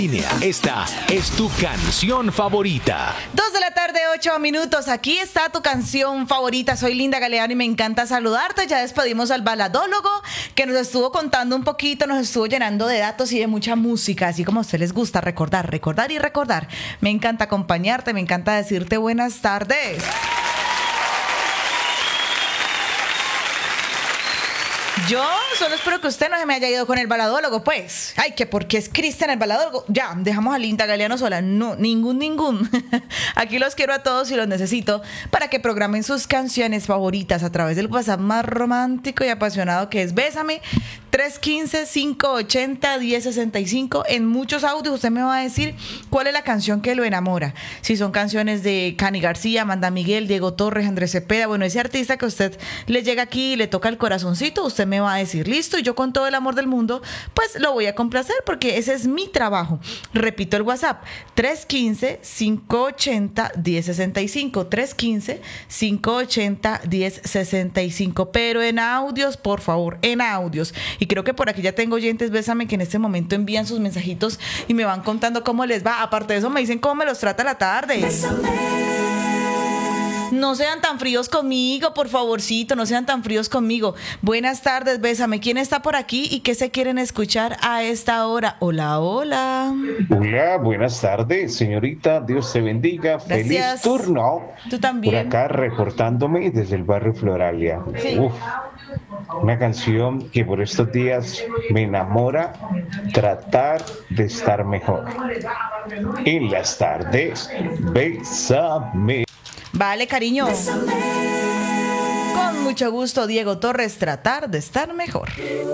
Esta es tu canción favorita. 2 de la tarde, 8 minutos. Aquí está tu canción favorita. Soy Linda Galeano y me encanta saludarte. Ya despedimos al baladólogo que nos estuvo contando un poquito, nos estuvo llenando de datos y de mucha música, así como a usted les gusta recordar y recordar. Me encanta acompañarte, me encanta decirte buenas tardes. Yo solo espero que usted no se me haya ido con el baladólogo, pues. Ay, que porque es Cristian el baladólogo. Ya, dejamos a Linda Galeano sola. No, ningún. Aquí los quiero a todos y los necesito para que programen sus canciones favoritas a través del WhatsApp más romántico y apasionado que es Bésame. 315-580-1065. En muchos audios usted me va a decir cuál es la canción que lo enamora. Si son canciones de Cani García, Amanda Miguel, Diego Torres, Andrés Cepeda, bueno, ese artista que a usted le llega aquí y le toca el corazoncito, usted me va a decir, listo, y yo con todo el amor del mundo, pues lo voy a complacer porque ese es mi trabajo. Repito el WhatsApp, 315-580-1065, 315-580-1065, pero en audios, por favor, en audios. Y creo que por aquí ya tengo oyentes, Bésame, que en este momento envían sus mensajitos y me van contando cómo les va. Aparte de eso, me dicen cómo me los trata la tarde. No sean tan fríos conmigo, por favorcito, no sean tan fríos conmigo. Buenas tardes, Bésame. ¿Quién está por aquí y qué se quieren escuchar a esta hora? Hola, hola. Hola, buenas tardes, señorita. Dios te bendiga. Gracias. Feliz turno. Tú también. Por acá reportándome desde el barrio Floralia. Sí. Una canción que por estos días me enamora, Tratar de estar mejor. En las tardes, Bésame. Vale, cariño. Con mucho gusto, Diego Torres, Tratar de estar mejor.